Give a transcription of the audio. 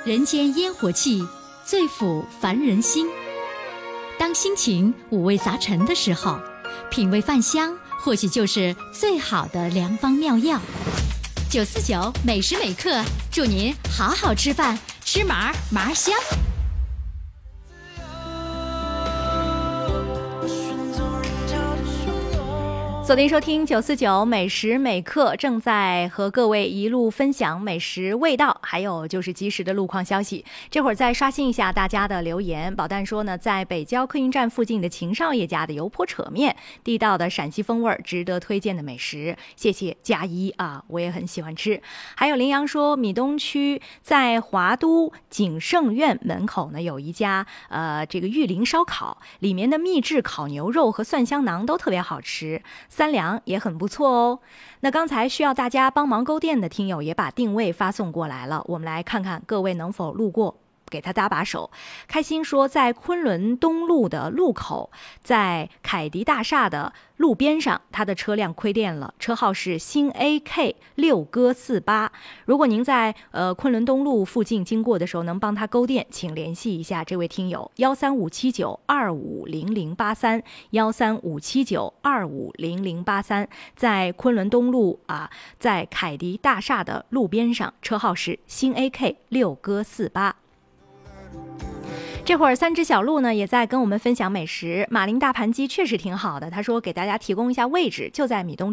人间烟火气，最抚凡人心。当心情五味杂陈的时候，品味饭香或许就是最好的良方妙药。949每时每刻，祝您好好吃饭，吃麻麻香。 锁定收听949每时每刻，正在和各位一路分享美食味道，还有就是及时的路况消息。这会儿再刷新一下大家的留言。宝蛋说呢，在北郊客运站附近的秦少爷家的油泼扯面，地道的陕西风味，值得推荐的美食。谢谢加一啊，我也很喜欢吃。还有羚羊说，米东区在华都景盛苑门口呢有一家这个玉林烧烤，里面的秘制烤牛肉和蒜香馕都特别好吃。3两也很不错哦。那刚才需要大家帮忙勾店的听友也把定位发送过来了，我们来看看各位能否路过，给他搭把手。开心说，在昆仑东路的路口，在凯迪大厦的路边上，他的车辆亏电了，车号是新 AK 6哥48。如果您在昆仑东路附近经过的时候能帮他勾电，请联系一下这位听友13579250083 13579250083，在昆仑东路在凯迪大厦的路边上，车号是新 AK 6哥48。这会儿3只小鹿呢也在跟我们分享美食。马林大盘鸡确实挺好的，他说给大家提供一下位置，就在米东